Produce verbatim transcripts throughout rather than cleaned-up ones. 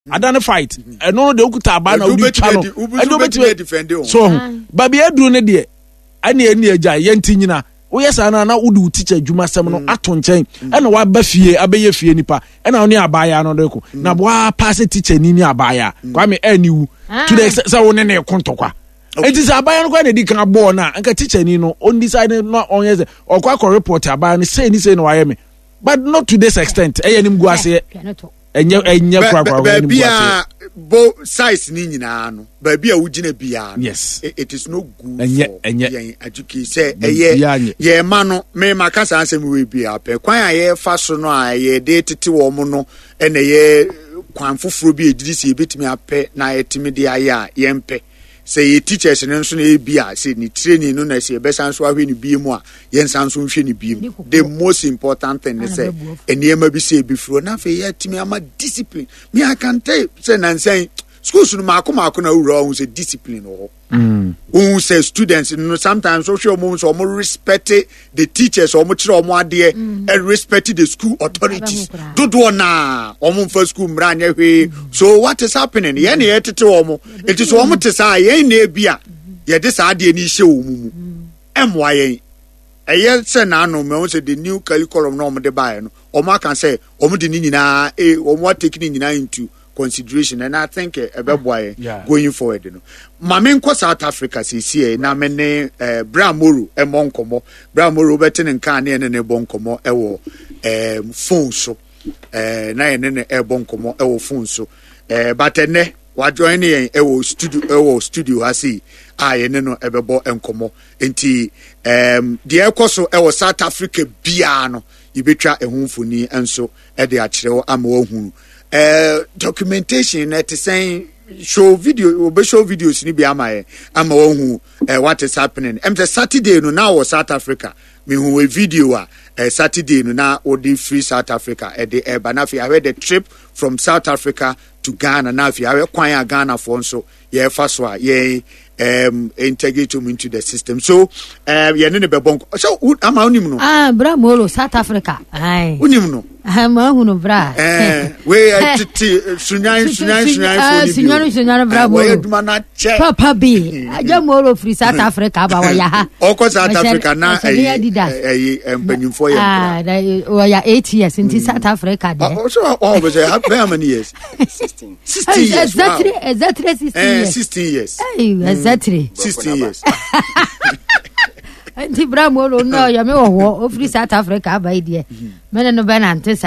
adane fight e no de okuta aba na odi twa no e do beti defend o so baby eduru ne de ane ani agya yenti nyina woyɛ saa na na wodi teacher adwuma sɛm no ato nkyɛn ɛna waba fie abɛyɛ fie nipa ɛna woni abaya no de ko na boa pass teacher ni ni abaya kwa me aniwu to the sɛ wo ne ne kontokwa enti sɛ abaya no kwa na di kan ball na anka teacher ni no on decide no on yes okwa ko report abaya no say ni say no wayɛ me but not to this extent ɛyɛ nim gu ase enye enye kwa kwa ba bia bo size ni nyina no ba bia wugina bia yes it, it is no good enye, for enye. educate say eye ye ma no me makasa ansem we bia pe kwan aye fa so no aye de tete wo mo no ene ye kwan foforo bi edidi se ebetimi apɛ na yetimi de aye a ye mpe say ye teachers no nso na e bia say ni training no na say be san so ahwe ni bi mu a ye nsan so nhwe ni bi mu the most important thing is say eniema bi say before na fe ye timi ama discipline me I can tell say na say schools no mako mako na wura who say discipline o mm who say students no sometimes so sure mo so mo respect the teachers or mo kire o mo ade and respect the school authorities do do na o mo for school mra anya hwe so what is happening ye na ye tete o mo it is o mo tesa ye na bia ye de sa ade ni hye o mu emwa ye eye se na no me say the new curriculum no mo de buy no o mo can say o mo de ni nyina e o mo take ni nyina into consideration and I think a uh, boy yeah. going forward you know mamen ko South Africa see see na me ne uh, Bra Moro e monkomo Bra Moro betin nkan ne ne bonkomo e wo um phone so uh, na ne ne e bonkomo e wo phone so uh, but ne wa join e wo studio e wo studio asi a ye ne no e bebo enkomo enti um de ekoso e wo South Africa bia no ibetwa ehunfoni enso e de akyerewo ama ohunu Uh, documentation that is saying show video or show videos ni bi amaye ama won uh, what is happening em say Saturday no now was South Africa me hu a video a uh, Saturday no na odi free South Africa e de eba na fi I the trip from South Africa to Ghana na fi I kwan Ghana for so ye fa so a ye um integrate them into the system so um ye ne be bonko so ama onim no ah Bra Moro South Africa ai onim no ama hu no bra eh we titi sunyan sunyan sunyan ah sunyan sunyan Bra Moro we duma na che papa bi aja Moro free South Africa ba wa ya ha oko South Africa na eh eh empanyimfo ye ah o ya eight years in South Africa there oh so oh be say how many years sixteen sixteen years exactly exactly sixteen years eh sixteen years exactly sixteen years Anti Bra Moro no ya me wo free South Africa ba ide me no be na ntesa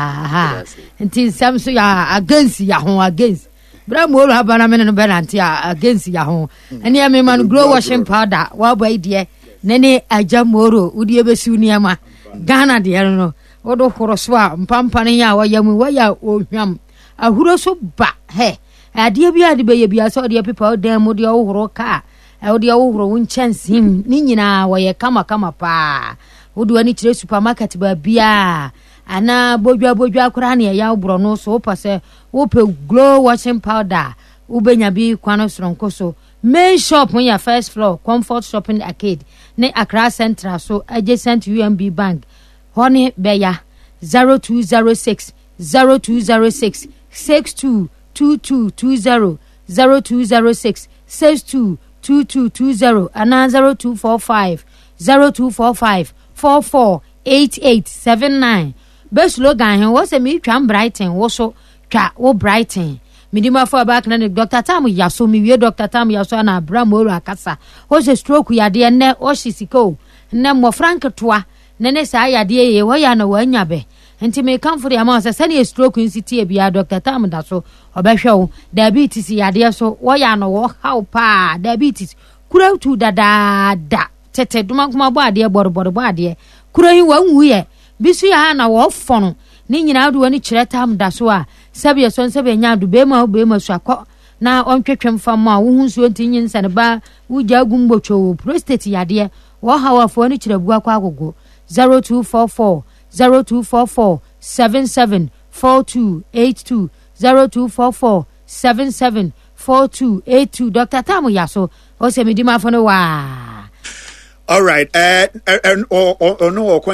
ha anti sam so ya against ya ho against Bra Moro ha ba na me no be na ante against ya ho ene ya me man grow washing powder wa ba ide nene aja Moro udi ebesi uniama Ghana de no wodo horoso a mpampa ne ya wa ya mu wa ya ohwam ahuro so ba he ade bia de be ye bia so de people dem mo de ohoro ka e wo de ohoro won chance him ni nyina wo ye kama kama pa wo do ani kire supermarket ba bia ana bodwa bodwa akura ne ya obro no so pa se wo pe glow washing powder wo benya bi kwano sronko so main shop on your first floor Comfort Shopping Arcade ne Accra Central so adjacent U M B Bank honey beya zero two zero six zero two zero six six two two two two zero zero two zero six six two two two two zero and zero two four five zero two four five four four eight eight seven nine. Best slogan here was a me tram Brighton also twa wo Brighton midima for back na Doctor Tam Yaso mi we Doctor Tam Yaso na Bra Moro akasa o se stroke ya de ne o sisiko na mo frank toa ne ne sa ya de ye wo ya na wa nya be enti me kan for the amount say say stroke in city bia Doctor Tam da so obehwe diabetes ya de so wo ya no wo how pa diabetes kura tu dada da tete duma kuma bo ade borbor bo ade kura hi wa nwu ye bisu ya na wo fono ni nyina do ani kire Tam da so a sabe so sabe nya do be ma be ma so akọ na ontwetwem fam a wo hu so ntinyin nsan ba wo jagum bocho prostate ya de wo hawa fo ani kire bu akọ agogo zero two four four zero two four four seven seven four two eight two zero two four four seven seven four two eight two. Doctor Tam Yaso o se midima fo no wa. All right, uh and or or no okwen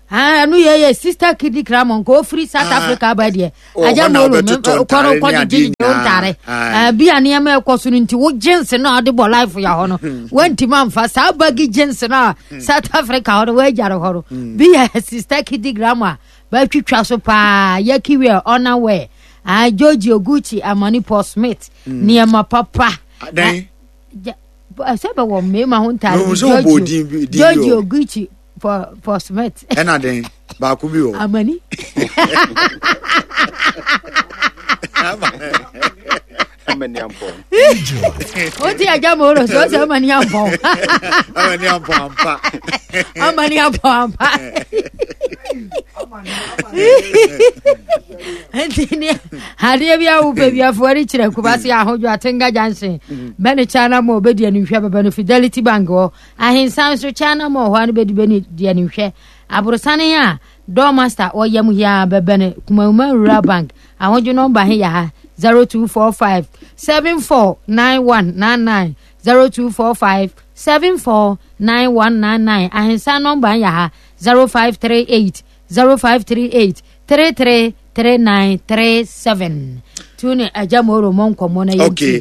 ah no ye sister kidi kramon ko free South Africa ba de aja mo lo ko ko di ntare ah bia ne ma ekoso nti wo jeans na de bo life ya ho no wanti man fa sa bagi jeans na South Africa ho we jare ho bia sister kidi grama ba twitwa so pa ya kiwe ona we ah George Oguchi Amani Paul Smith ne ma papa den sebe wo me ma ho ntare George Oguchi for for Smith ena den ba ku bi o Amani Amani ampo o ti aja mo ro so so Amani ampo Amani ampo ampa Amani ampo ampa Antini hade bia wo pe bia fo ri kire kubase ahojo atenga jansen bene chana mo obedi anhwe baba no Fidelity Bank o ahinsan so chana mo ho an bedi beni di anhwe aburusane ya do master o yam hia baba ne kumama rural bank ahojo number he ya ha zero two four five seven four nine one nine nine zero two four five seven four nine one nine nine ahinsan number ya ha zero five three eight zero five three eight three three three nine three seven. Tune ajamoro monkomo na yenti. Okay.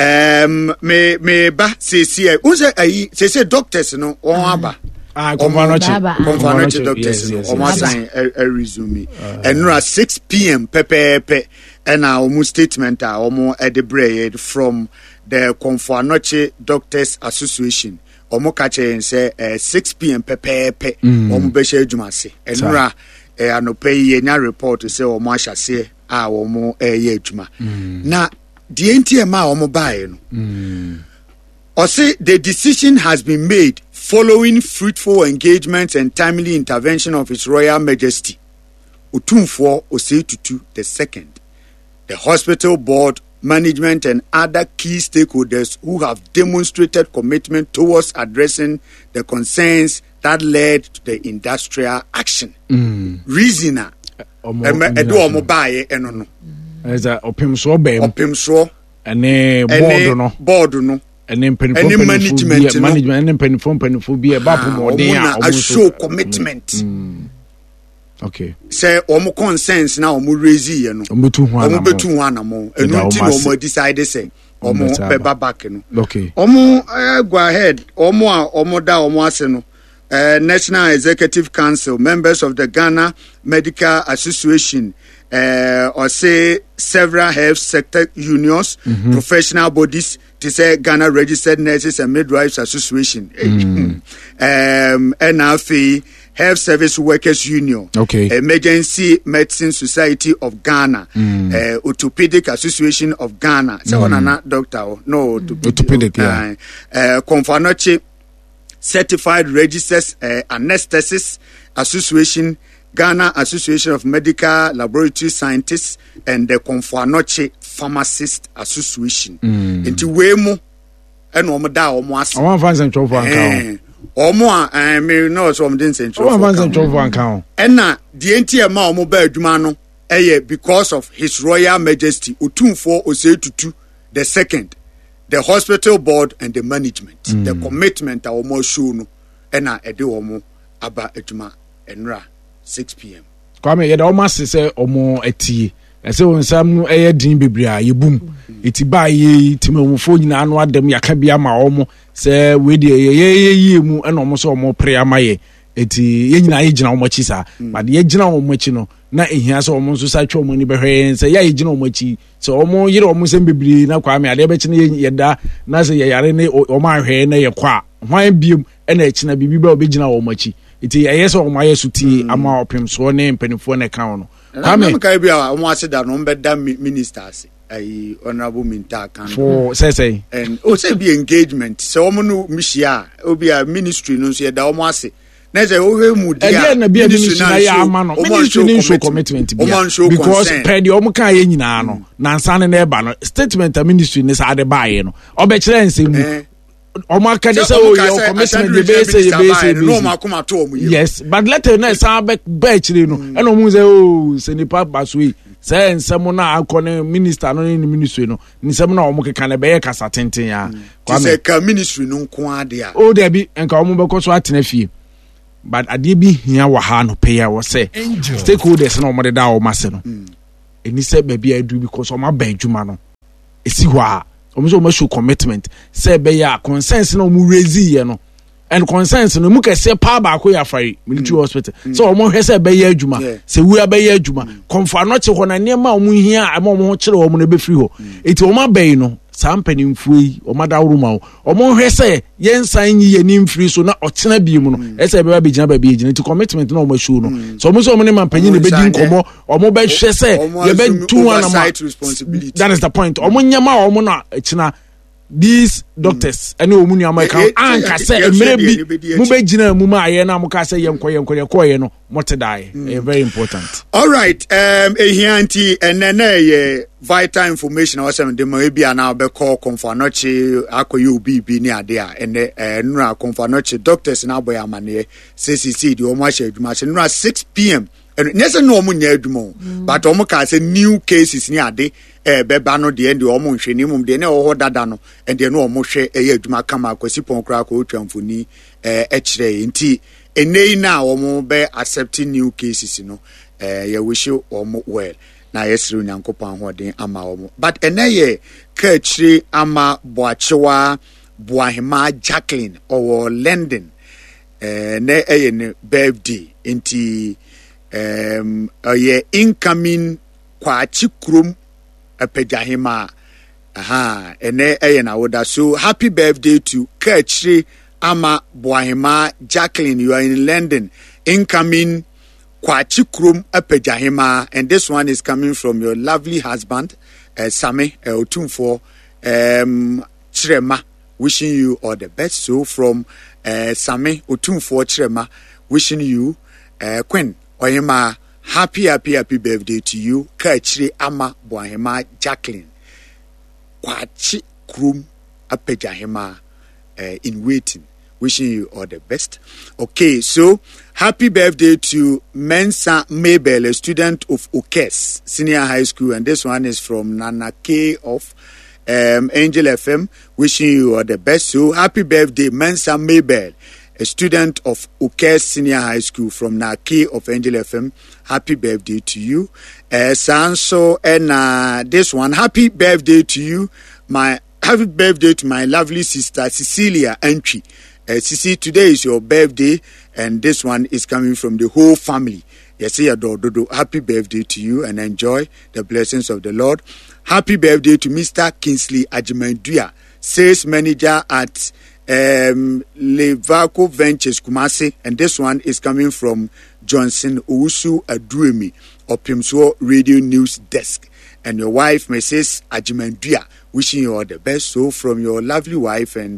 Um me me ba sesi e unse ayi sesi doctors no won aba. Ah konfanoche. Konfanoche doctors no o ma sign a resume. Enura six p.m. pepepe na omu statement a omu e de bread from the Konfanoche Doctors Association. Omo kache say uh, six p.m. pepepe omo be she adwuma se enura eh anope ye nya report say omo ahyase a omo eh ye adwuma na the N T M a omo bae no or say the decision has been made following fruitful engagement and timely intervention of His Royal Majesty Otumfuo Osei Tutu the second, the hospital board, management and other key stakeholders who have demonstrated commitment towards addressing the concerns that led to the industrial action. Mm. Reason a edo omo bae eno no. Eza opimso be mo. Opimso ene board no. Board no. Ene management management ene penifo penifo bi e ba pomodin a omo show commitment. Mm. Okay. Say omo concerns na omo raise ye no. Omo betu ho anamo. Omo betu ho anamo. Enu ti no omo decide say omo beba back no. Okay. Omo uh, go ahead. Omo a omo da omo ase no. Uh, National Executive Council, members of the Ghana Medical Association, uh, or say several health sector unions, mm-hmm. professional bodies, to say Ghana Registered Nurses and Midwives Association, mm. um, N F A, Health Service Workers Union, okay. Emergency Medicine Society of Ghana, mm. uh, Orthopedic Association of Ghana. So, mm. na doctor, no orthopedic, orthopedic yeah. uh, Konfanoche Certified Registered uh, Anesthetists Association, Ghana Association of Medical Laboratory Scientists, and the Konfanoche Pharmacist Association. Into Wemo and Omada Omas. I want to find some account. Omo I may know some didn't say I want to find account. And now the N T M A mobile Dumano, eh, because of His Royal Majesty Otumfuo Osei Tutu the second. The hospital board and the management, mm. the commitment are almost shown, and I do omo aba ejuma enra six p.m. Kwame ye da almost say omo eti. I say on some air din bibria ye boom. Iti ba ye timofo nyina anu adem yaka bia ma omo say we de ye ye mu and omo so omo prayer ma ye. Eti ye nyina ye gina omo chi sa. But ye gina omo chi no na ehia so omo so sa twa omo ni behwe say ye gina omo chi. So omo yire omo sem bibiri na Kwame ade be chi na ye da na say ye yare ne omo ahwe na ye kwa. Hwan biem na e chi na bibi ba obegina omo chi. Eti ye so omo aye suti ama opem so ne mpanifo na kan no. Kwame na kai bia omo ase da no mbeda ministers ai honorable Minta kan for say say and o say be engagement so omo no mihia obi a ministry no so ye da omo ase na say o he mu dia na bia ministry na ya ama no ministry no show commitment bia because per the omo kan ye nyina no na nsan na eba no statement a ministry ne sa de bae no obe kire nsemu omo aka de say o your commitment dey be say be say no ma kuma to omo yes but later na sa be ba kire no e no mu say o se ni pa basui say nsemu na akone minister no ni ministry no nsemu na omo keka na be ye kasa tenten ya kwa me ka ministry no nko ade a o de bi enka omo be ko so atena fie but ade bi hia wa ha no pay wa say stakeholders na omode da o mase no eni say baby adu because o ma ba adwuma no esi ho a o mo so ma show commitment say be ya consensus na o mu raise ye no and consensus no mu ka say pa ba ko ya fari military hospital so o mo hwe say be ya adwuma say wu ya be ya adwuma komfa no che ho na nema o mu hia ama o mo kire o mo no be free ho eti o ma ba yi no sampani mfuyi o madawru ma o mo hwe se yensan yi yenim free so na o tena bi mu no e se be ba be gina ba bi gina ti commitment na o ma show no so mo so mo ne mampanyi ne be din komo o mo be hwe se ye be tu ana ma that is the point o mo nyama o mo na kina these doctors any o mu nu American anka se emre bi mu be gina mu ma aye na mo ka se yenko yenko ye ko ye no mo te dai very important. All right, um ehianti enene ye vital information or some de mo bia na be call Komfanochi akoye obi bi ni ade a ene nura Komfanochi doctors na boy amane C C C di o mo hye adwuma se nura six p m and nese no mo nya adwuma but o mo ka se new cases ni ade eh beba no de ndi o mo hwe ni mum de ne o ho dada no and de no o mo hwe eh adwuma kama kwasi pon kra ko twamfoni eh e kire nti enei na o mo be accepting new cases no eh ye wish o mo well na yesru nyankopon hoden ama omo but eneye ka chiri ama boachewa boahema Jacqueline or London eh ne eye ne birthday nti um oye incoming kwa chikrum apejahema aha ene eye na woda so happy birthday to ka chiri ama boahema Jacqueline, you are in London, incoming Kwachi Krum Apejahima, and this one is coming from your lovely husband, uh, Sami uh, Otumfo um, Chirema, wishing you all the best. So from uh, Sami Otumfo Chirema, wishing you, uh, Queen Oyema, happy, happy, happy birthday to you, Kachiri Ama Boahema Jacqueline, Kwachi Krum Apejahima uh, in waiting. Wishing you all the best. Okay, so happy birthday to Mensa Mabel, a student of Okes Senior High School, and this one is from Nana K of um, Angel F M. Wishing you all the best. So happy birthday, Mensa Mabel, a student of Okes Senior High School from Nana K of Angel F M. Happy birthday to you. Uh, Sanso and uh, this one, happy birthday to you, my happy birthday to my lovely sister Cecilia Entry. Uh, Sisi, today is your birthday, and this one is coming from the whole family. Yes, Dodo. Happy birthday to you, and enjoy the blessings of the Lord. Happy birthday to Mister Kingsley Ajimandua, sales manager at um, Levaco Ventures Kumasi, and this one is coming from Johnson Owusu Aduemi of Pimswo Radio News Desk. And your wife, Missus Ajimandua, wishing you all the best. So from your lovely wife and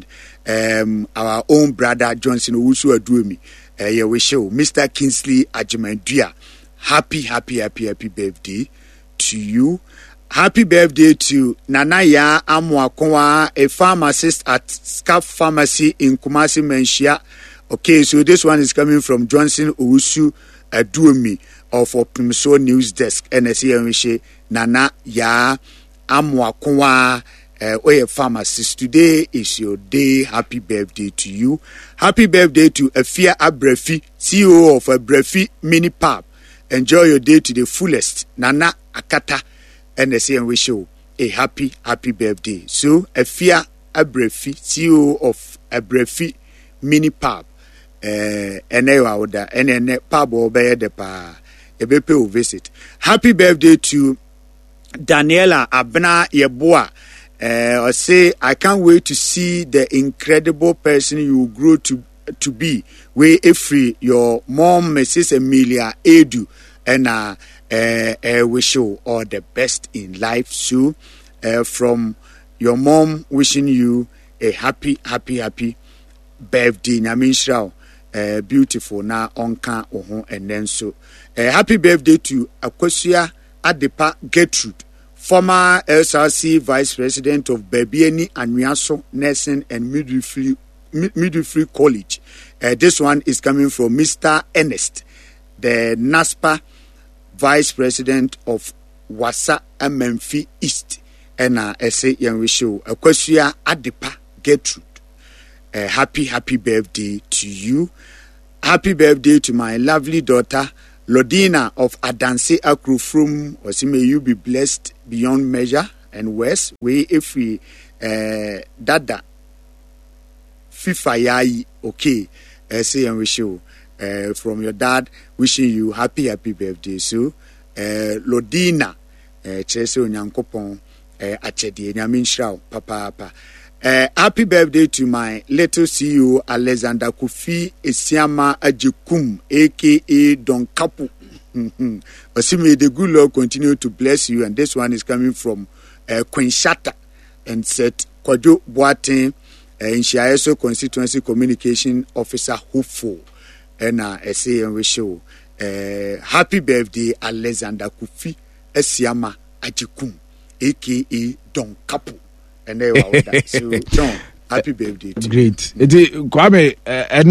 um, our own brother Johnson Owusu Aduemi, uh, yeah, wish you, Mister Kingsley Ajimandua, happy, happy, happy, happy birthday to you. Happy birthday to Nanaya Amwakonwa, a pharmacist at Scarf Pharmacy in Kumasi Menshia. Okay, so this one is coming from Johnson Owusu Aduemi of Optimso News Desk. N S A Wishe Nana Ya Amwakonwa, uh, a pharmacist. Today is your day. Happy birthday to you. Happy birthday to Afia Abrefi, C E O of Abrefi Mini Pub. Enjoy your day to the fullest. Nana Akata. N S A wish you a happy, happy birthday. So, Afia Abrefi, C E O of Abrefi Mini Pub. Uh, and then pub or the pa. Will visit. Happy birthday to Daniela Abna Yeboa. Uh, I say I can't wait to see the incredible person you grow to to be. Way free your mom, Missus Emilia Edu, and uh, uh, uh, wish you all the best in life. So, uh, from your mom, wishing you a happy, happy, happy birthday. Namishrao. Uh, beautiful na onka ohun and then so uh, happy birthday to Akwesua Adepa Gertrude, former L S R C vice president of Bebieni Anwiaso Nursing and Midwifery Midwifery College. Uh, this one is coming from Mister Ernest, the NASPA vice president of Wasa Memphis East, and uh, I say young wish you Akwesua Adepa Gertrude. Uh, happy, happy birthday to you. happy birthday to my lovely daughter Lodina of Adanse Akru from Osi. May you be blessed beyond measure and worse. We if we uh, dada FIFA yai okay. Uh, say and wish you uh, from your dad wishing you happy happy birthday. So uh, Lodina uh, Chese Onyankopon uh, Achedi Nyamin Shrao Papa Papa. Uh, happy birthday to my little C E O Alexander Kofi Esiama Ajikum, aka Don Kapu. May the good Lord continue to bless you. And this one is coming from uh, Queen Shatta and said Kwajo Boateng, uh, in Shiaeso Constituency Communication Officer Hopeful. And I uh, say and wish you uh, happy birthday Alexander Kofi Esiama Ajikum, aka Don Kapu. And they were that. So, John, happy birthday to Great. You. Great. Kwame, and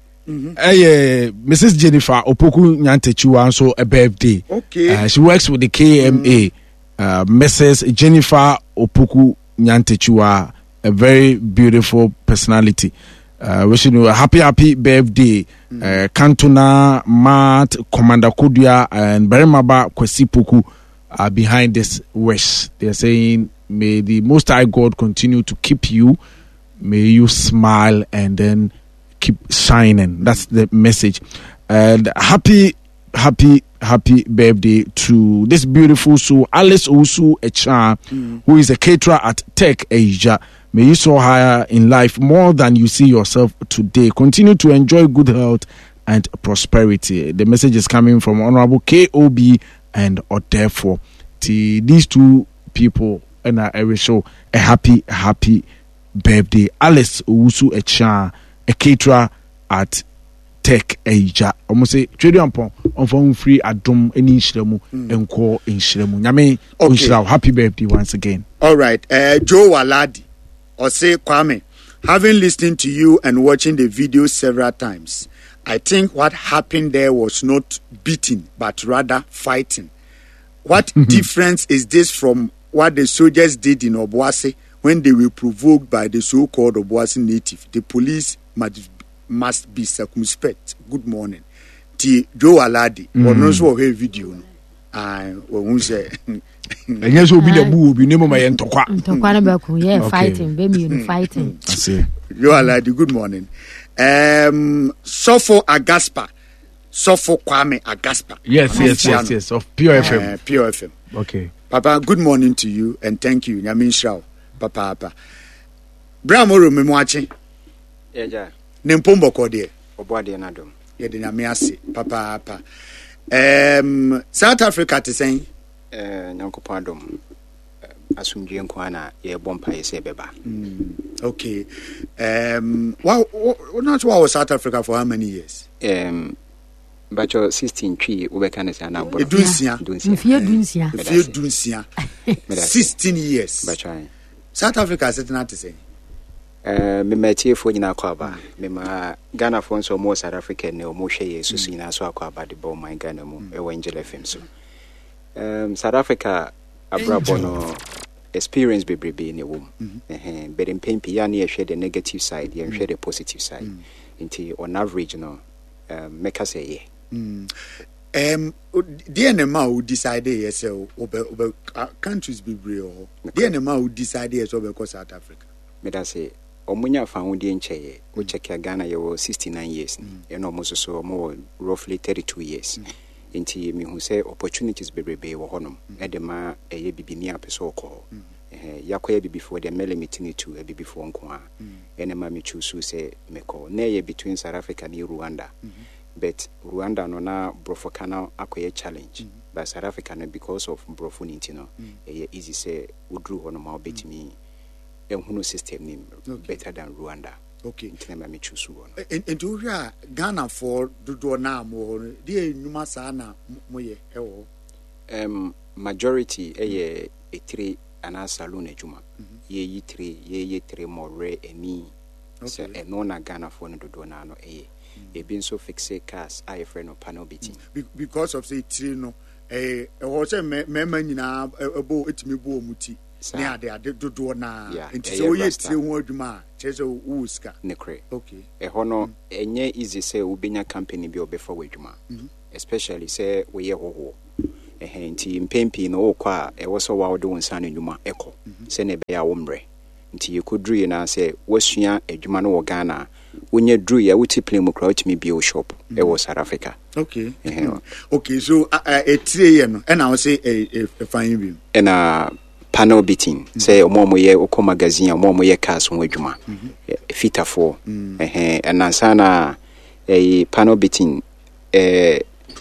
eh, Missus Jennifer Opoku Nyantechu also a birthday. Okay. Uh, she works with the K M A. Mm. Uh, Missus Jennifer Opoku Nyantechu, a very beautiful personality. Uh, wishing you a happy, happy birthday. Mm. Uh, Kantona, Matt, Commander Kudia, and Berimaba Kwesipuku are behind this wish. They're saying, may the Most High God continue to keep you. May you smile and then keep shining. That's the message. And happy, happy, happy birthday to this beautiful soul, Alice Usu Echa, mm. who is a caterer at Tech Asia. May you soar higher in life more than you see yourself today. Continue to enjoy good health and prosperity. The message is coming from Honorable K O B and Odefo. These two people and I will show a happy, happy birthday. Alice Usu Echa, a caterer at Tech Asia. Almost say, trade on phone free at Dom any Shremu and call in Shremu. Yame, happy birthday once again. All right. Uh, Joe Waladi, or say Kwame, having listened to you and watching the video several times, I think what happened there was not beating, but rather fighting. What difference is this from what the soldiers did in Obuasi when they were provoked by the so-called Obuasi native? The police must, must be circumspect. Good morning. Ti Joe Aladi, or no so a video. I won't say. And yes, will be the boo, be name of my entokwa. Yeah, fighting, baby, fighting. Joe Aladi, good morning. Um, Sofo Agaspa. Sofo Kwame Agaspa. Yes, yes, yes, yes, of Pure F M. Uh, Pure F M. Okay. Papa, good morning to you and thank you. Nyamin Shrao. Papa, Papa. Bramoro Memwachi. Yeah, yeah. Nempombo Kode. Obwadi Nadom. Yeah, the Namiasi. Papa, Papa. Um, South Africa to say. Uh, Nyanko Padom. Asumji Nkwana, ye bompa ye sebeba. Okay. Um, well, not what was South Africa for how many years? Um, but your sixteen tree, Ubekane Sana. Dunsia. Dunsia. Dunsia. Sixteen years. But South Africa is not to say. Uh, me met here for Yina Kwaba. Me ma Ghana for so more South African, no more share, Susina, so Kwaba, the ball, my Ghana, a Angel F M. So, um, South Africa, Abrabono. Experience be be in a womb. Mm-hmm. But in pain, Piani share the negative side, you share the positive side. Mm. Into on average, you know, um, make us say yeah. Mm. Um, the enema who decided yes, over over countries be real. The enema who decided yes over South Africa. Me that say, Omunya found the enche. We check Ghana, you were sixty-nine years. You know, most so more roughly thirty-two years. Inti me who say opportunities be be wo honom edema eye bibi ni apeso ko eh yakoya bibi for the mele meeting to e bibi for nko a enema me choose say me ko na ye between South Africa and Rwanda but Rwanda no na brofokana akoya challenge but South Africa no because of brofonity no e easy say udru honom a betimi ehunu system ni better than Rwanda. Okay. Me choose one. And to hear Ghana for the door now more, dear Numasana Moye. Um, majority a a three and a saloon a juma. Ye three, ye three more rare and me. So a non Ghana for the door now a a been so fixed cars, I a friend of panel beating. Because of the three no a horse a member in a boat, it's me bo muti. ne ade ade dodo na nti so ye tire ho adwuma chezo wuska nekre okay e hono enye easy say ubenya company bi obefa wadwuma especially say we ye hoho eh nti mpempi no okwa e wo so wa wo de wonsa na adwuma eko se na be ya wo mre nti yekodru na say wasua adwuma no wo Ghana wonye dru ya wuti play mu kra utimi bio shop e wo South Africa. Okay. Okay, so etire ye no e na wo say e fan bi e na panel beating say omo ye okọ magazine omo ye cars ho adwuma fitafo eh eh na sana e panel beating eh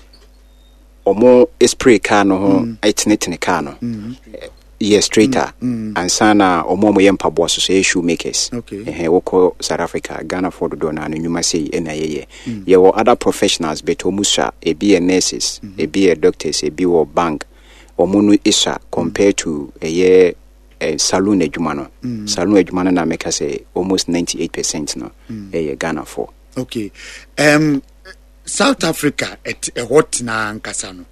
omo spray car no ho itinitine car no yeah straighter and sana omo ye mpabo so say shoemakers eh woko South Africa Ghana for do na nyuma say e na ye ye wo other professionals beto musa e be nurses e be doctors e be wo bank omunu isa compared to a year a saloon adwuma no mm. Saloon adwuma na make say almost ninety-eight percent no mm. a Ghana for. Okay. Um South Africa at a hot na nkasa no.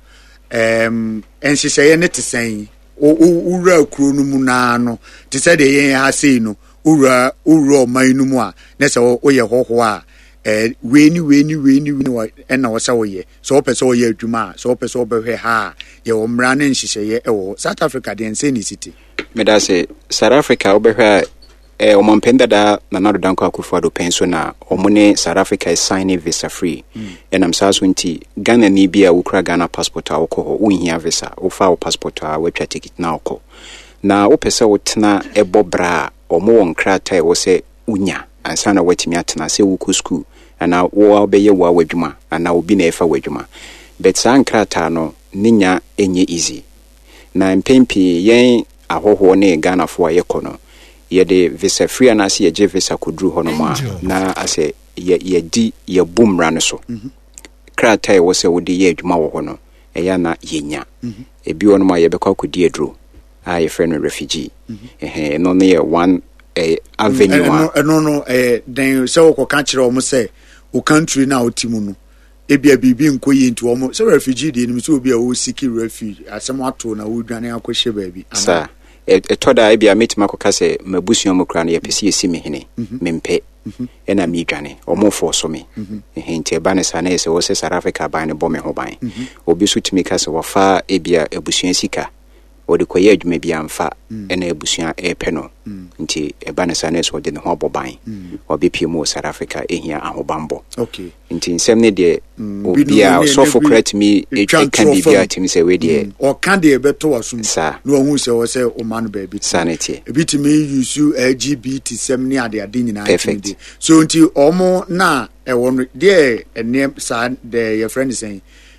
Um and she say ne te say o ura kru no mu na no te say de yen ha sei no ura ura man no mu a na say o ye hoho a eh weni weni weni weni na wo sa wo ye so o pese wo ye adwuma so o pese wo behwe ha ye wo mra na nhihye ye e wo South Africa de nse ni city me da say South Africa wo behwe eh o mompenda da na nado danko akufo ado penso na omune South Africa is signing visa free and am saso nti Ghana ni bia wo kra Ghana passport a wo ko ho unhia visa wo fa wo passport a wo twa ticket na wo na wo pese wo tena ebobra omo won krata e wo se unya ansa na watimi atena se wo ku school ana wo obeye wo awadwuma ana obi na efa wadwuma but san krata no ninya enye easy na mpempi yen ahoho ne Ghana fo ayekono ye de visa free ana se ye je visa kudru hono ma na ase ye ye di ye bumra no so krata e wo se wo de ye adwuma wo hono eya na yenya ebi wono ma ye bekwa akodi edro a ye friend refugee eh no ne ye one eh avenue no no no eh den se wo ko kan kire o mo se o country na otimu no ebia bibi nkoyi nti o mo se refugee de ni so obi a wo seek refuge asem ato na wo dwane akohye baabi sa etoda ebia metima ko kase mabusuo mo kra na ye pese yesi me hene mempe ena mi dwane o mo fo so me eh nti eba ne sa na se wo se South Africa ban ne bo me ho ban obi so timi kase wo fa ebia abusuo sika odi koye adwuma bia amfa ena abusua epeno nti eba ne sanes odi ne ho aboban obi pimo South Africa ehia ahobambo okay nti nsem ne de obia so for correct me e can be bia timi se we de o kan de beto wasum no hu se wo se o man ba bi sanity ebitimi use L G B T sem ne ade ade nyina ati so nti omo na e won de ene sa de your friend saying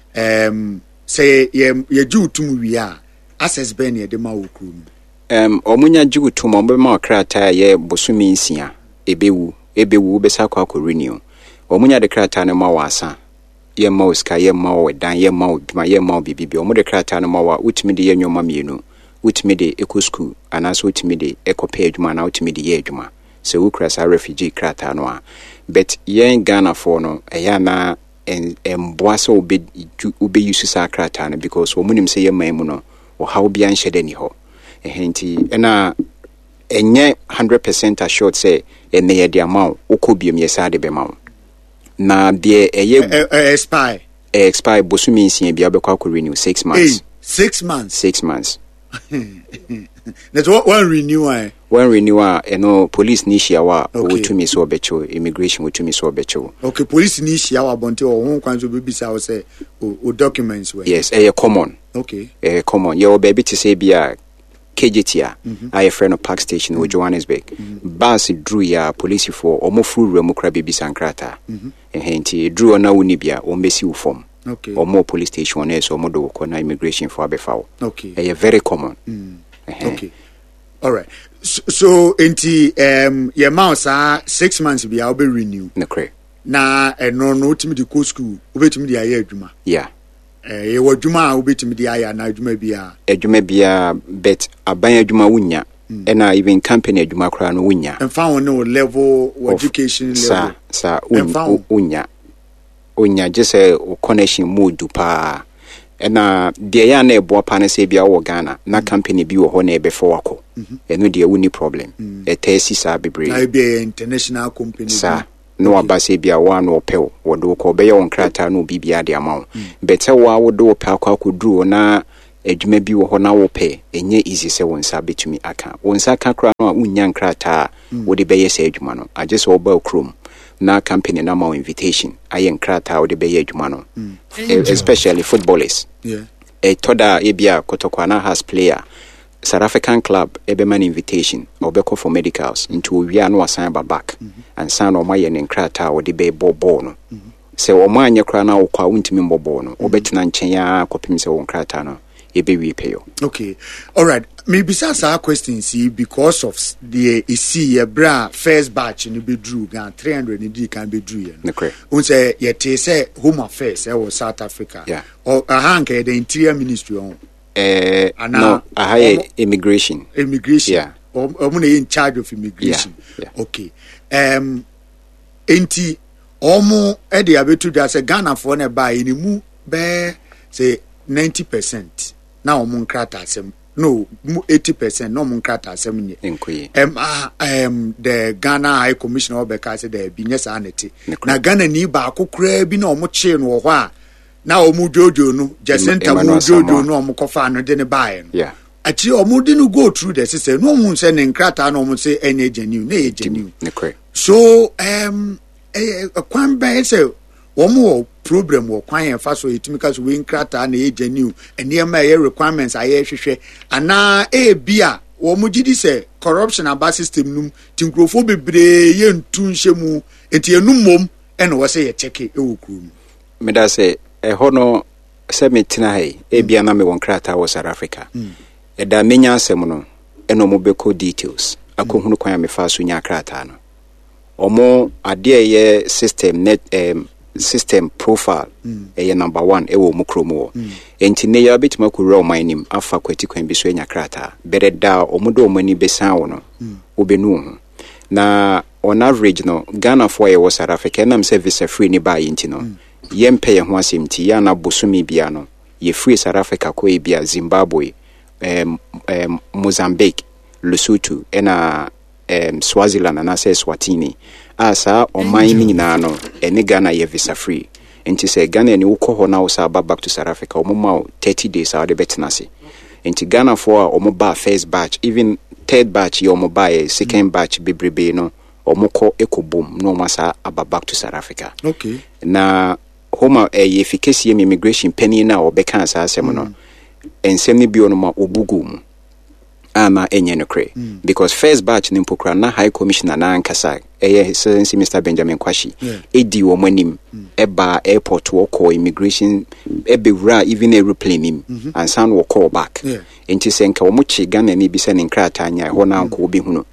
um say ye ye ju tum wi a access ben ye de ma wokru um omunya jigu tuma ombe ma krata ye bosumi nsia ebewu ebewu besa kwa ko renew omunya de krata ne ma wasa ye ma oska ye ma wedan ye ma obima ye ma bibibi omu de krata ne ma wa utimi de ye nyoma mienu utimi de eco school anaso utimi de eco pay adwuma na utimi de ye adwuma se ukra sa refugee krata no a but ye Ghana for no eya na en emboasa obe obe use sa krata no because omunim se ye maimu no o how bia nhede ni ho ehenti ena enye one hundred percent assured say ene ye de amount okobiem ye sa de be mawo na de eye expire expire bosumi nsia bia bekwa ko renew six months six months six months that's what one renew eh one renew eno police ni hia wa wotumi so obecho immigration wotumi so obecho okay police ni hia wa bonte o hon kwanzo bebisa o say o documents we yes eh common okay eh common ye o baby to say bia K G T A I friend of Park Station with Johannesburg bus drew ya police for omofru remu kra bebisa nkrata ehenti drew na woni bia o mesi u form okay or more police station is or modo ko na immigration for abefawo okay eh very common mm. Okay all right so, so enti um your mouse are six months be I'll be renew na kre na eh no no timi di go school obetimi di aye adwuma yeah eh ye wadwuma obetimi di aye na adwuma bia adwuma bia bet aban adwuma wunya ena even company adwuma kra no wunya emfa won no level education level sa sa wunya unya just a connection mood pa na de ya na ebo pa na se bia wo Ghana na company bi wo ho na ebe fo wako eno de woni problem e tesi sa bebre na be international company sa no aba se bia wa no pew wo do ko be yon krata no bibia de amawo bete wa wo do pe akwa koduru na edwuma bi wo ho na wo pe enye easy se won sa betumi aka won sa ka kra no unya nkrata wo de be ye se edwuma no I just oba chrome na company na ma invitation aye nkrata wo de be ye edwuma no especially footballers yeah e toda ebia kotokwana has player South African club ebe man invitation obeko for medicals into we are no assign back and san o maye nkrata wo de be bobo no se o manye kra na wo kwa untimi mbobo no obetina nchen ya kopim se wo nkrata no ebe we pay yo. Okay, all right, maybe that's our question see because of the you see your bra first batch in be drew gan three hundred in can be drew you know we say you say home affairs eh was South Africa yeah or a hank the interior ministry on eh no a high immigration immigration yeah or um, in charge of immigration yeah, yeah. Okay um enti omo e dey abetu da say Ghana for na buy ni mu be say ninety percent na omo nkrata asem no eighty percent no omo nkrata asem nye enkoyi um um the Ghana High Commissioner obeka say there bi nyesa anete na Ghana ni ba akokura bi na omo che no ho a na omo jojo no Jacinta mu jojo no omo kofa no de ne bae no yeah achi omo de no go through the system no omo say ne nkrata na omo say enye genuine na e genuine so um eh kwan ba say omo problem wo kwan en fa so etimika so we nkrata na e genuine ene ma e requirements aye hwehwe ana e bia omo gidi say corruption aba system num tinkrofo bebre ye ntu nhemu enti enum mom ene wo say ye check e wo krum me da say e hono se metina hai e bia na me won krata wo South Africa e da menya asem no eno mo beko details akohunu kwan me fa so nya krata no omo ade ye system net um, system profile mm. e number one e wo mu kromo mm. enti ne ya betima ku raw minim afa kwati kwan bi so nya krata bereda omodo omani besan wo no mm. obenu ho na on average no Ghana for ye wo South Africa nam service free ni ba yinti no mm. yempe ye ho asemti ya na bosumi bia no ye free South Africa ko e bia Zimbabwe um, um, Mozambique Lesotho ena um, Swaziland na say Swatini asa o mining nyina no ene Ghana ye visa free enti say Ghana ni ukọ ho na wo sa back to South Africa o mo thirty days out de betenase enti Ghana for o mo ba first batch even third batch yo mo ba second batch bebrebe no o mo kọ ekobom no mo sa aba back to South Africa okay na homa e efficacy immigration penny na obeka asa asem no ensem ni bi ono ma obugu mu ama enye no kre mm. because first batch ni mpokra na High Commissioner na ankasa eye Excellency Mister Benjamin Kwashi yeah. edi wo manim mm. eba airport wo call immigration ebewura even aeroplane nim mm -hmm. and san wo call back yeah. enti senka wo mo chi Ghana ni bi se ne nkrata anya ho na anko obi hunu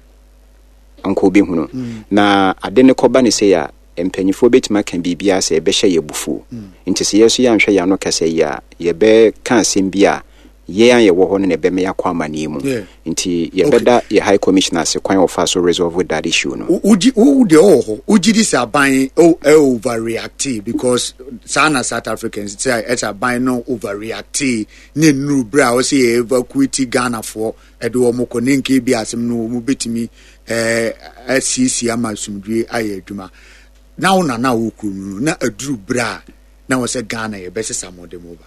anko obi hunu mm. na ade ne koba ne se ya empanyifo betima kan bibia se ebe hye yebufu mm. enti se yeso ya nhwe ya no kase ya ye be kan sembia ye an ye wo ho ne be me yakwa amani mu yeah. nti ye beda okay. ye High Commissioner se kwan of so resolve that issue no uji u de oho uji this aban o overreact because sana South Africans say it's aban no overreact ne nuru bra o say evacuate Ghana for edo o moko ne nke bi asem no mu betimi eh asisi amasumdwe aye adwuma na una na wo kunu na aduru bra na wo say Ghana ye be sesa modem over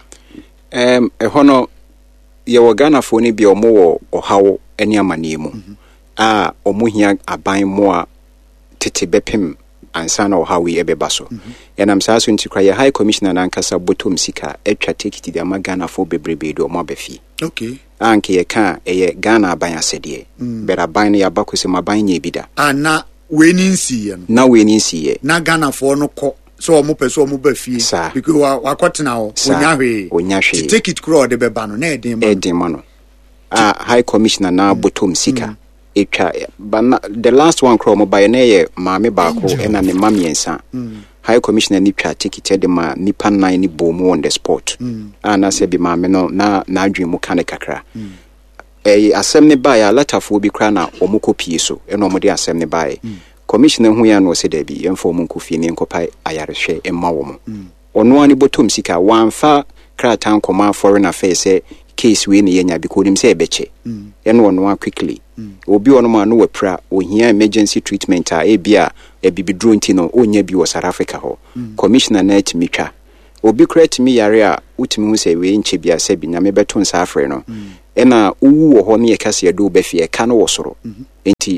em e hono ye wo Ghana fo ni bi omo wo ohawo eni amane mu mm -hmm. a omo hia aban mo a tete bepem ansa na ohawo ye beba so mm -hmm. enam sa so ntikra ye High Commissioner na nkasa bottom sika etwa tikiti de ama Ghana fo bebrebe do omo abafi okay anke ye ka eye Ghana aban asede mm. bera ban ne yabakose maban nye bida ana weni nsi ye no na weni nsi ye na Ghana fo no ko so omo person omo ba fie because wa wakotena ho onyahwe onyahwe take it crowd de beba no na edin ma edin ma no ah High Commissioner na mm. bottom sika mm. etwa but the last one crowd mo by na ye maame baako ena ne mamiensa mm. High Commissioner ni twa ticket de ma nipa nine ni bomu on the spot mm. ana se bi maame no na na adwen mu kane kakra mm. eh asem ne ba ya latafo bi kra na omukopie so ena omode asem ne ba mm. Commissioner hu ya no se da bi emfo mu nkofie ne nkopa ayarehwe emma wo mo mm. ono ani bottom sika wanfa kratan koma foreign affairs case we ne yenya because him say ebeche eno ono quickly obi ono ma no wepra ohia emergency treatment a ebia ebibidro ntino onya bi wo South Africa ho commissioner net mitwa obi create me yare a utimi hu say we nche bia se bi na me beto nsa afre no ena uwu wo ho ne yekase do be fie ka no wosoro enti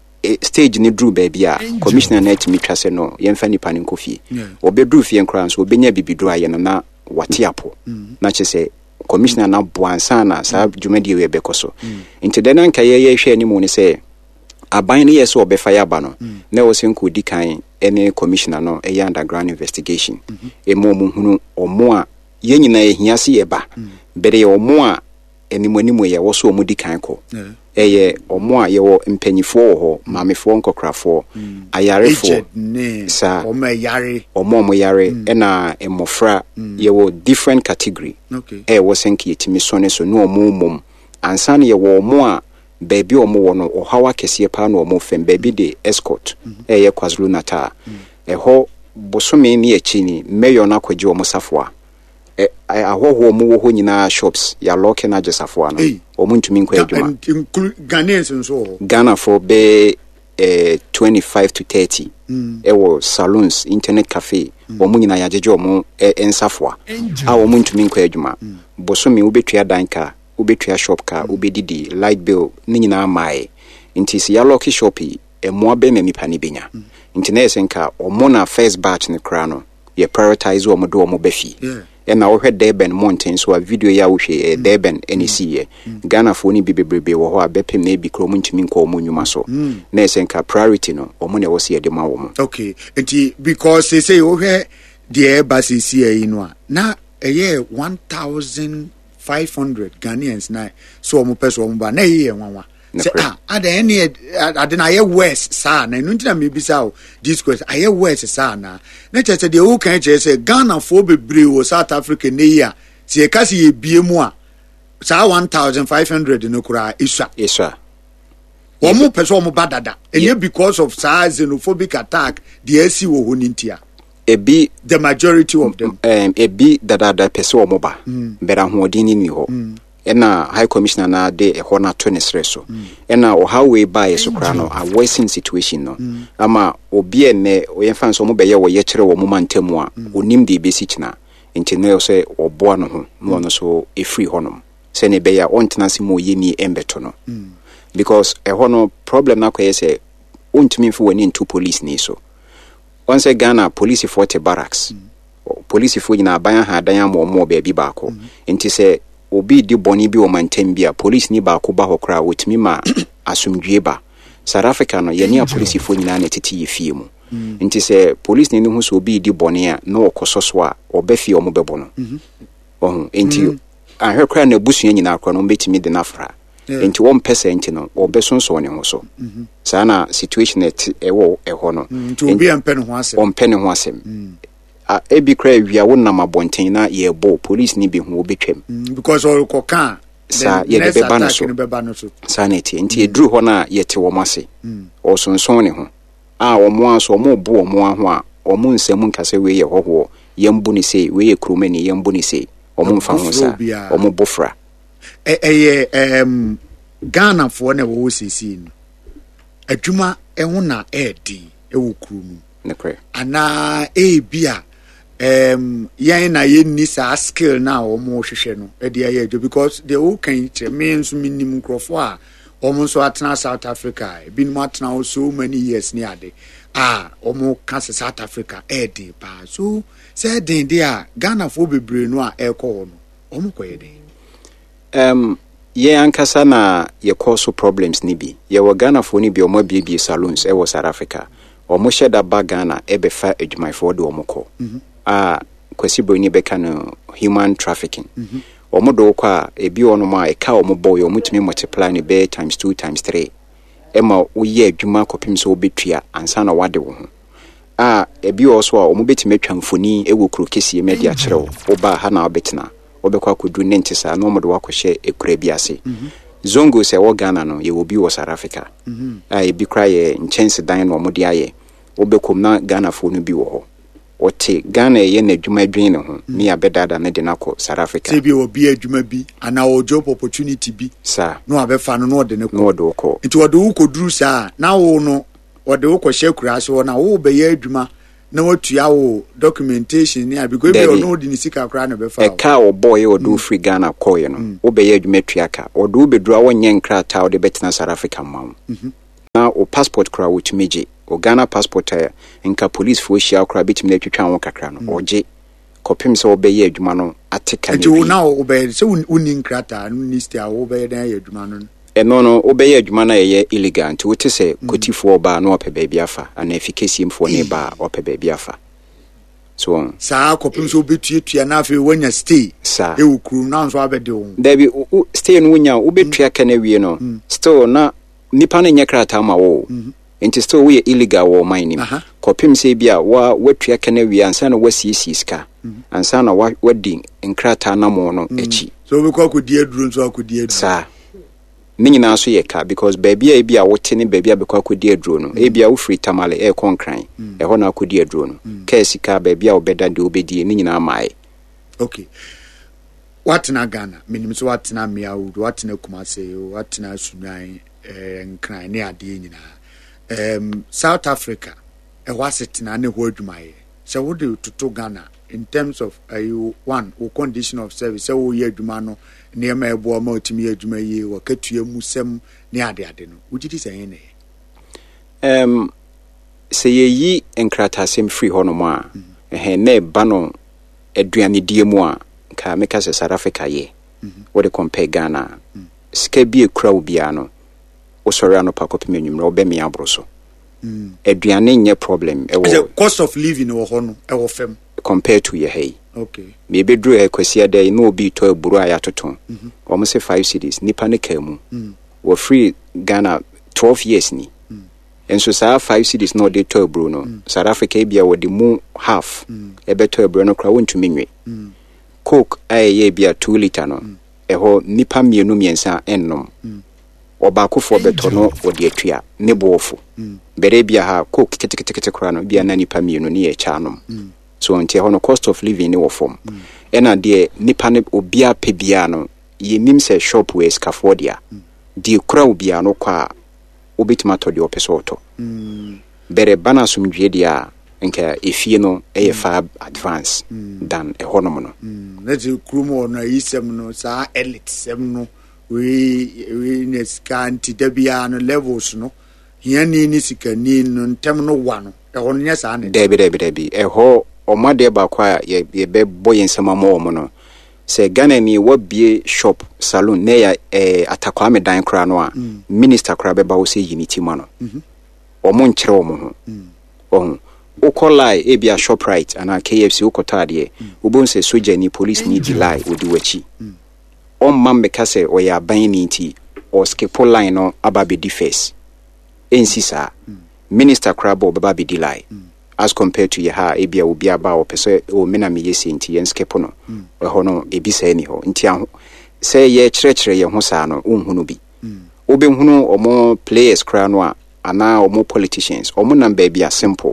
stage ni dru baby a commissioner net mitwa se no yemfa nipa ne nkofie obedru fie nkran so obenya bibidro aye no na wate apo na che se commissioner na boansa na sa dwumadi we bekoso nti de nan kaye ye hwe ni mu ne se aban ne yeso obefa ya ba no na wo se nko di kan ene commissioner no e underground investigation e mo mu hunu omo a ye nyina ye hiase ye ba bere ye omo a eni monimu ye wo so omo di kan ko eye omo a ye wo mpanyifo ho mamefo nkokrafo ayarefo sa omo yare omo omo yare ena emofra ye wo different category e wo senki yetimi so ne so no omo mum ansan ye wo omo a baby omo wo no ohawa kese pa no omo fem baby de escort eye KwaZulu Natal e ho bosome ni achini mayor na kwaji omo safoa e ahoho omo wo ho nyina shops ya lock na jesafo na omo ntumi nkwa adwuma Ghanaians nso Ghana for be eh, twenty-five to thirty mm. e wo salons internet cafe omo nyina ya jeje omo ensafoa a omo ntumi nkwa adwuma mm. bosome wo betua danka ubetua shop ka mm. ubedidi light bill ni nyina mai nti si ya lock shop e mo abe me mipa ni benya mm. nti na esenka omo na first batch ne kra no ye prioritize omo do omo befi yeah. ena wo hwe Durban mountain so a video ya wo hwe mm. Durban eni siye mm. Ghana fo ni bibebrebe wo ho abepem na ebikro mu ntimi nko omo nyuma so mm. na esenka priority no omo na wo se ye de ma wo mo okay nti because they say wo hwe de basi siye ino a na eye one thousand five hundred Ghanaians na so omo person omo ba na ye nwanwa say ah ada any ada na ye west sa na no ntina me bisa o this question aye west sa na na chete de o kan che say Ghana fo bebre wo South Africa ne ya se kasi ye bie mu a sa one thousand five hundred no kura isha isha omo person omo badada enye because of sa xenophobic attack the S C wo ho nintia ebi the majority of them um ebi dadada person omo ba mm. bera ho odini ni ho mm. ena high commissioner na de e ho na to ne sreso mm. ena o how we buy so kra no a worsening situation no mm. ama obi ene o ye fan so mo be ye wo ye kire wo mo mantemu a mm. onim de be sichina nti ne se oboa no ho no no so e free honom se ne be ya ontena mo ye ni embeto no mm. because e ho no problem na kwa ye se ontumi fo wani into police ni so once Ghana police forty barracks mm. police fo nyina ban ha dan am mo be bi ba ko mm. nti se obi di boni bi o mantem bia police ni ba ko ba hokra wotimi ma asumdwe ba South Africa no ye ni a police fo nyina na tete ye fie mu mm. nti se police ni hu so obi di boni a na okososo a obafie o mo bebo no mhm oh nti mm. ahwekra na busu nyina akra no betimi de nafra yeah. nti one percent no obesonso ne ho so mhm sana situation et ewo eho no nti obi ampen ho asem ompen ho asem mm. a ebi kra wia wonna mabonten na ye bo police ni bi hu obetwam mm, because all koka sa ye de beba no so sanity nti edru ho na ye te wo mase mm. osonson ne ho a omo aso omo bo omo aho a omo nsem nkase we ye hoho ye mbu ni sei we ye kromani ye mbu ni sei omo mfa ho sa omo bofra eh eh em Ghana fo na wo sisi no adwuma eho na edi ewo krumu ne kre ana e bia um yan na ye ni sa skill na o mo hwehwe no e dia ye because the whole can means minimum crofo a o mo so atena South Africa e bin mo atena so many years ni ade ah o mo ka South Africa e di pa so say den dia Ghana fo bebre no a e ko no o mo koye den um ye ankasa na ye cause problems ni bi ye wo Ghana fo ni bi o mo bibie salons e wo South Africa o mo sheda ba Ghana e be fa adwumayfo de o mo ko mhm a kwesi bro ni beka no human trafficking mhm o mo do kwa ebi ono ma e ka o mo boy o mutumi multiply ni be times two times three e ma wo ye adwuma kopim so obetua ansa na wade wo ho a ebi oso a o mo betime twa mfoni e wo kuro kesi media kyerɛw wo ba ha na obetena obekwa kodru nentisa na mo do wakohye ekura bi ase mhm zongo se wo Ghana no ye wo bi wo South Africa mhm a ebi kra ye nchense dan no mo de aye obekom na Ghana fo no bi wo ho ote Ghana ye na adwuma adwin ne ho ne ya bedada ne de nako South Africa se bi obi adwuma bi ana o job opportunity bi sa no abefa no no de ne ko no de ko nti wo de wo koduru sa na wo no wo de wo ko hye kura so na wo be ye adwuma na watua wo documentation ni abiko bi ono di ni sika kura na befa e ka o boy o do free Ghana koye no wo be ye adwuma tua ka o do be dura wo nye nkrata o de betina South Africa mam na o passport kura wo tumeje o Ghana passport eh, nka police fo hia kura bitimi na twetwa wo kakra no oje kopim se wo be ye adwuma no ateka ni bi na wo be se uni nkrata no ni stia wo be ye adwuma no eno no obeye adwuma na ye illegal nti wote se kotifo ba na ope baabi afa ana efficacy mfo ne ba ope baabi afa so saa kopim so betuatua na afi wanya stay e wukuru na nso abede wo dabi stay no wonya obetua ka na wie no still na nipa na nyakrata ma wo nti still we illegal wo mining kopim se bia wa watua ka na wie ansa na wasisi ska ansa na wadi nkrata na mo no echi so be kwa kodi aduro nso akodi aduro sa Mini na so ye ka because baby e bia wote ne baby abekwa akodi aduro no e bia wo free tamale e konkran e ho na akodi aduro no ka sika baby a obeda de obedi ni nyina mai okay what na Ghana minim so what na mia wo what na Kumase what na Sunan eh nkran ne ade nyina um South Africa e waset na ne ho adwumaye so wo de toto Ghana in terms of uh, you one or condition of service so wo ye adwuma no ne ma ebo ma otimi adwuma yi wo katua musem ne ade ade no wugidi sɛ ne um sɛ yeyi enkrata sem free hono ma eh na ba no aduane die mu a ka meka sɛ South Africa ye wo de compare Ghana sika bi ekura wo bia no wo sɔre ano pa kopim anwumre wo be me abro so aduane nye problem e wo cost of living wo hono e wo fam compared to ye hey okay maybe drew e kwasi ade no obi to aburu aya toton o mo se five cities nipa ne kamu wo free Ghana twelve years ni enso sa five cities no de to aburu no South Africa bia wo de mu half e be to aburu no kra wontumi nwe coke aye bia two liter no e ho nipa mienu miensa ennom oba kofo beto no wo de atua ne boofo bere bia ha coke ketekete kra no bia na nipa mienu ne ye chanom so unti hono cost of living ni wo form ena de nipa ne obia pebia no ye nim se shop we scafodia di kura obia no kwa obitima to de opeso to bere bana sumdwe dia nka efie no eye far advance than e hono no na di krumo no isem no sa elite sem no we we neskanti debia no levels no hiani ni sikani no ntem no wa no e hono nya sa ne debi debi debi e ho omade ba kwa ye be boy nsema mo mo no se Ghana ni wabie shop salon ne ya eh, atakwa me dan kra no a mm. minister kra be ba wo se unity ma no mhm omo nkyere omo ho ohun ukolai e bia Shoprite ana K F C ukotade mm. ubon se soja ni police ni delay odi wachi mm. on mam meka se oya ban ni nti o skipo line no aba be defense ensisa mm. minister kra bo baba be delay mm. as compared to yaha ebia obi aba o pese o mena me yesi nti yen skepo no mm. e ho no ebi sa ni ho nti aho se ye kyerɛkyerɛ ye ho sa no unhunu bi mm. obi hunu omo players kra no a ana omo politicians omo number bia simple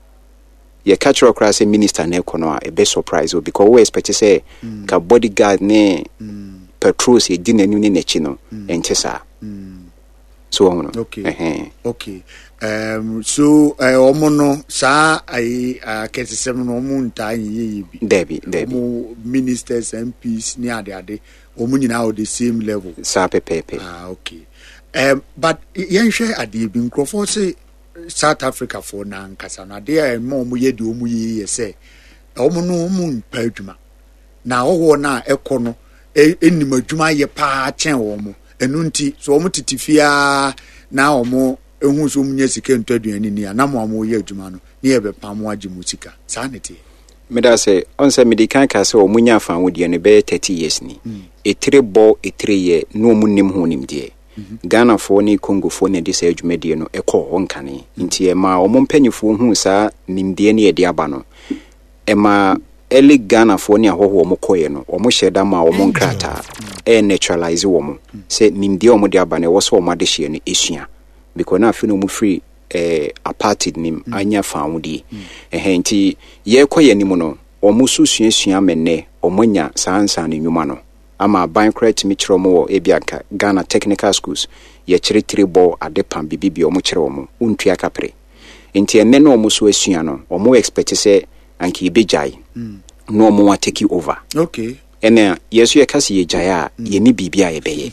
ye catch kra se minister na ekono a e be surprise because we expect say mm. ka bodyguard ne mm. patrols e di nanu ne nachi no mm. ente sa mm. so no okay uh-huh. okay um so uh, omono sa ai uh, kesesem no omo nta yi bi debi debi omo ministers M Ps ni ade ade omo nyina o the same level sa pepepe ah okay um but yen hwe ade bi nkrofo say South Africa for na nkasa na ade e mo omo ye de omo yi ye say omo no omo mpa adwuma na owo na ekono enim adwuma ye pa chen omo enu nti so omo titifia na omo ehun so munye sika ntaduani ni anamo amo ye adwuma no ne ye be pamo age musika sanity meda say on say medical ka say omunya fa wodi ne be thirty years ni mm. e three ball e three ye no omunim ho nim de mm-hmm. Ghana fo ni Congo fo ne de say adwumade no e ko honkane mm-hmm. nti e ma omompanyifo hu sa nimde ne ye de aba no e ma eli Ghana fo ni ahoho omo koye no omo hyeda ma omo nkrata mm-hmm. e naturalize wo mo mm-hmm. say nimde omo de aba ne wo so omo de hye no esua because na afi no mu free eh apartheid nim mm. anya faudi mm. eh nti ye koye nim no omo so suasua menne omonya sansa ne nwuma no ama bankrupt mi kire omo ebianka Ghana Technical Schools ye kire tribo adepam bibibi omo kire omo untua kapre nti enne no omo so asua no omo expect say anki bejai mm. no omo wa take over okay ene yesu ye kasi ye jaya mm. ye ni bibia ye beye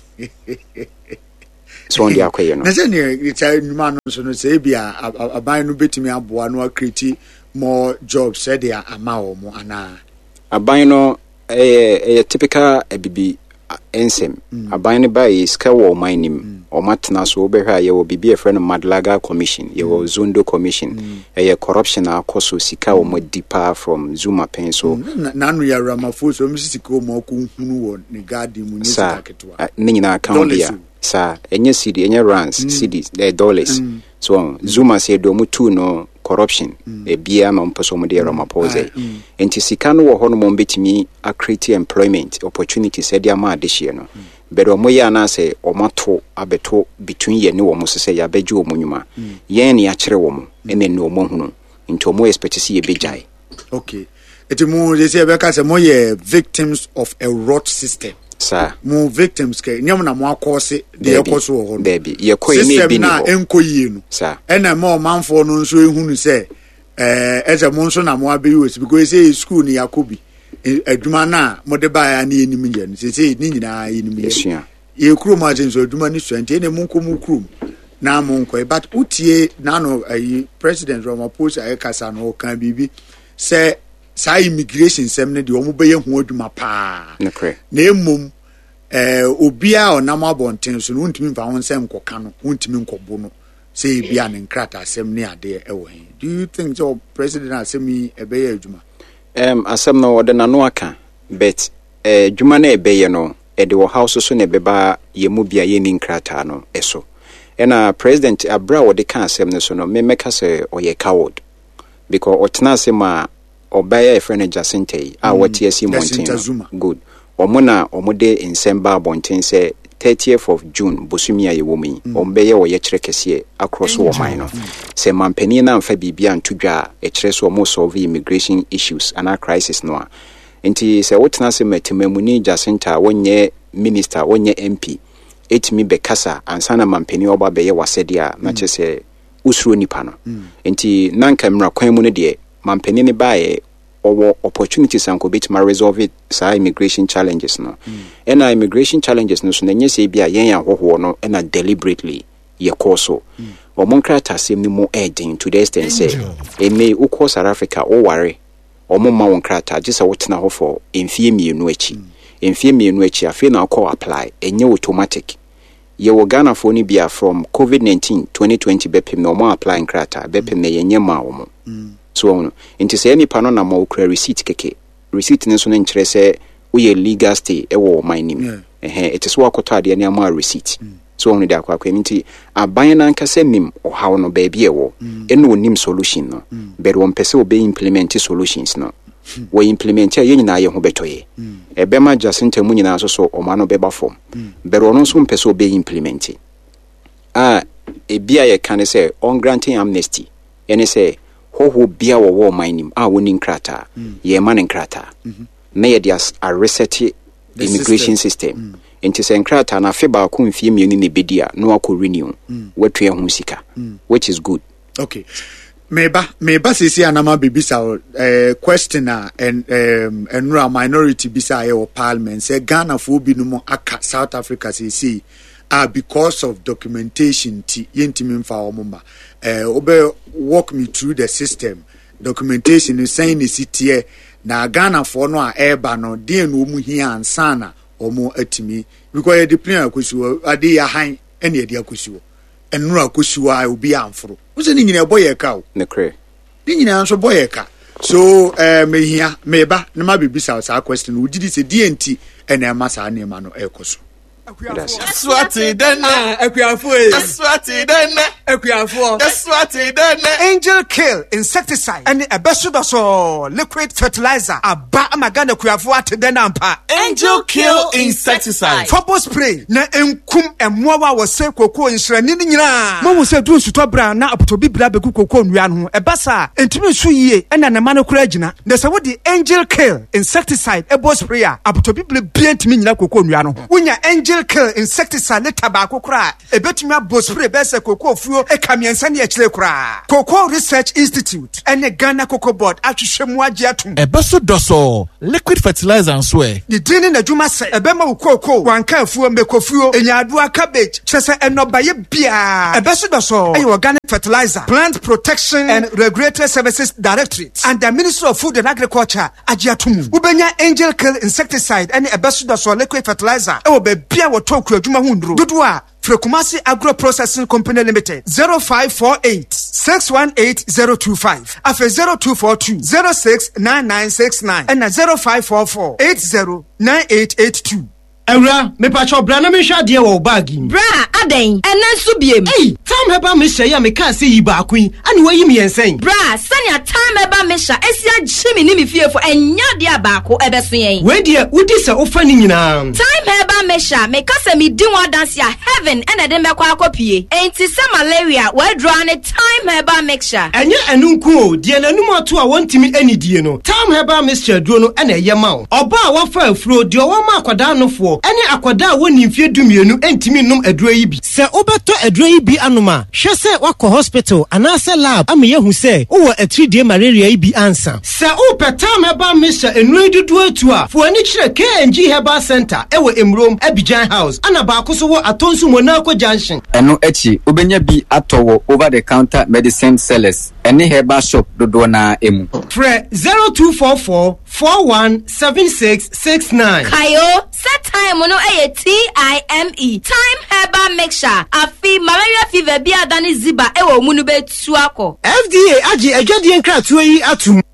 so on dia kwaye no na se ne retire nwuma no so no se bia aban no betimi aboa no create more jobs said they are ama omo ana aban no eh eh typical ebibi ensem mm. aban ne by ska wo man nim mm. o matna so obehwa ye wo bibi e friend Madlaga Commission ye wo mm. Zondo Commission mm. eh corruption akoso sika wo modipa from Zuma pen so mm. na no ya ramafo so msisika wo mako hunu wo ne garden mu nyesa ketwa ne nyina account bia sa enye cedi enye rands mm. cedis the dollars mm. so mm. Zuma say do mu tu no corruption mm. e bia ma mpeso mo de Ramaphosa mm. enti sika no wo ho no mo betimi a create employment opportunities e dia ma adehie no mm. bedo mo ya na say o mato abeto between ye ne wo mo sese ya beji wo mo nyuma mm. ye ne ya kire wo mo ene ne wo mo hunu enti o mo expect see ye bejai okay eti mo je say be ka say mo ye victims of a rot system sa mo victims ke nyam na mo akose de ekoso wo ho baby ye koyi ne bi ni ho enko yie no sa ena mo manfo no nso ehunu se eh eze mo nso na mo abeyi wesi because say school ni yakobi aduma na mo de ba ya na enim nje no say ni nyina enim ye ye kuro ma je nso aduma ni twenty ene mo nko mo kuro na mo nko but utie na no ayi president Ramaphosa e kasa no kan bibi say sa immigration sem ne de omo beye hu aduma pa na kre na emom eh obia onam abonten so no ntimi mfa won sem koka no ntimi nkobo no say bia ne nkrata asem ne ade ewo hen do you think so president asemi ebeye aduma em asem no wode na no aka but eh aduma na ebeye no e de wo house so ne beba ye mu bia ye ni nkrata no eso ena president abra wode ka asem ne so no me meka say oye coward because otena asema obaya e friend Jacinthe a wati asi mountain good omuna omude insemba bonten say thirtieth of June bosumia ye womi ombeye wo ye kire kese across wo man no say mampani na mfa bibia ntudwa e kire so mo solve immigration issues ana crisis no enti say wotena se matemamuni Jacinthe wonye minister wonye M P etimi bekasa ansana mampani oba beye wasedia na chese usuro nipa no enti nanka mra kwan mu ne de mampani ne bae owo opportunities anko bit ma resolve it sa immigration challenges no mm. ena immigration challenges no so na nyese bia yen ya hoho no ena deliberately ye course mm. o monkrata sem ni mo edin to the extent say e me ukọ South Africa o ware o mo ma wonkrata gisa wotena ho for enfie mienu achi mm. enfie mienu achi afi na call apply enye automatic ye wo Ghana for ni bia from COVID nineteen twenty twenty bepem no mo apply nkrata bepem mm. na yenye ma wo mo mm. so no inti say any pano na mo kra receipt keke receipt ne so ne nkyere say we legal stay e wo my name eh it is wo akoto ade ne ama receipt mm. so no de akwa kwa minti aban na nkasa nim o hawo no ba bia wo eno mm. nim solution no mm. but won pese wo be implement solutions no mm. we implement ya nyina ye ho betoye mm. e be ma Jacinthe mu nyina so so o ma no be ba form mm. but wono so pese wo be implement ah e bia ye kan say on granting amnesty ene say ho bia wo wo minim a woni nkrata mm. ye man nkrata mm -hmm. na ye dia arreseti immigration system, system. Mm. Enti se nkrata na fe ba ko mfie mienu ne bedia no akọ renew mm. watu ye hu sika mm. which is good okay meba meba sisi anama bibisa eh question na en um, enra minority bisa ye o parliament say Ghana fo bi no mo aka South Africa sisi ah because of documentation ti yentimi mfa omoma eh obe walk me through the system documentation is saying is it na Ghana for no a eba no de no mu hia ansana omo atimi because the plan akosuo ade ya han ene ade akosuo enura akosuo a obi amforo wo se ni nyina boye ka o ne kre ni nyina nso boye ka so eh mehia meba na ma bibisa sa question wo didi se D N T ene ma sa ne ma no ekoso Swati dene Ekuafo Swati dene Ekuafo Swati dene Angel Kill insecticide and a besudaso liquid fertilizer aba amagana ekuafo atedene ampa. Angel Kill insecticide Fobo spray na enkum emowa wo se koko nsrani ni nyina. Mo wo se du nsuto bra na apotobi bra beku koko nwia no ho ebasa entimi su yie ena na mano kura gina. Na se wo di Angel Kill insecticide ebo sprayer apotobi bra bia ntimi nyina koko nwia no ho. Wonya Angel Kill insecticide ne tabako kura ebetumi abo spray be se koko fuo ekamiensa ne akire kura. Cocoa Research Institute ene Ghana Cocoa Board atwehwemu agye atum. Ebeso doso liquid fertilizer nso e. Di dini na dwuma se ebema wo cocoa wanka afuo mekofuo enyaadua cabbage chese enobaye bia. Ebeso doso ayi organic fertilizer Plant Protection and Regulatory Services Directorate and the Ministry of Food and Agriculture agye atum. Ubenya Angel Kill insecticide ene ebeso doso liquid fertilizer e wo be bia wo toku adwuma hundro. Dodo a Frekumasi Agro Processing Company Limited zero five four eight, six one eight zero two five afe zero two four two, zero six nine nine six nine and zero five four four, eight zero nine eight eight two. Ewra me pacho bra na me hwa de wo bag im. Bra aden ena nso biem. Ei, time heba me hya ya me ka se yi ba kwin. Ani wayi me yensen. Bra sanya time heba me hya esia gyimi ni me fiefo enya de abako ebeso yen. We de udi se ofa ni nyina. Time heba me hya me ka se me di one dance ya heaven ena de me kwa akopie. Enti se malaria we draw ne time heba mixture. Enye enunku o de nanum ato a wontimi anidie no. Time heba mixture duro no ena ye ma o. Oba a wafa afuro de o ma akwada nofo. Ene akwada woni mfie dumienu entimi num aduro yi bi. Se obeto aduro yi bi anoma, hwe se wakọ hospital anase lab am yehu se wo atridie malaria yi bi ansa. Se o petam heba misha enuru dudu atu a, fo ani kire K N G Herbal Center ewo Emrom Abidjan House ana ba akoso wo Atonsu Monaco Junction. Eno echi obenya bi atowo over the counter medicine sellers ene herbal shop dodo na emu. Fre zero two four four, four one seven six six nine. Kayo set time no eye T I M E time herbal mixture afi malaria fever bi adani ziba ewo munu betu akọ. F D A agi ejwadie nkratoyi atum.